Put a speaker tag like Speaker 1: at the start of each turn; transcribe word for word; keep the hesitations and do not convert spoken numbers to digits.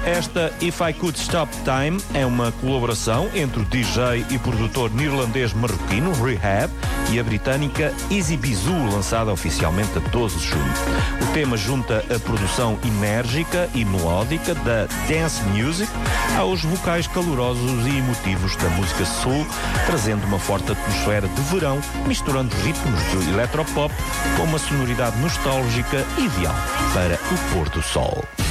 Speaker 1: Esta If I Could Stop Time é uma colaboração entre o D J e produtor neerlandês-marroquino Rehab e a britânica Easy Bizou, lançada oficialmente a doze de junho. O tema junta a produção enérgica e melódica da dance music aos vocais calorosos e emotivos da música soul, trazendo uma forte atmosfera de verão, misturando ritmos do eletropop com uma sonoridade nostálgica ideal para o pôr do sol.